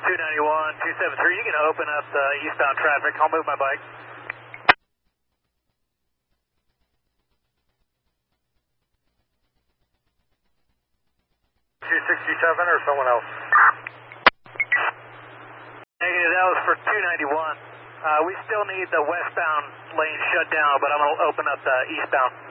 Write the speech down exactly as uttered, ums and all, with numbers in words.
two ninety-one, two seventy-three, you can open up the eastbound traffic. I'll move my bike. two sixty-seven or someone else? Negative, that was for two ninety-one. Uh, we still need the westbound lane shut down, but I'm going to open up the eastbound.